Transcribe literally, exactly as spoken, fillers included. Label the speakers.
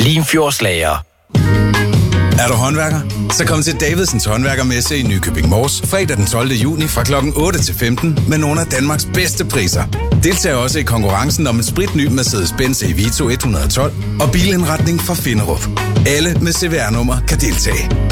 Speaker 1: Limfjordslager.
Speaker 2: Er du håndværker? Så kom til Davidsens Håndværkermesse i Nykøbing Mors fredag den tolvte juni fra klokken otte til femten med nogle af Danmarks bedste priser. Deltag også i konkurrencen om en spritny Mercedes-Benz Evito et hundrede og tolv og bilindretning fra Finderup. Alle med C V R-nummer kan deltage.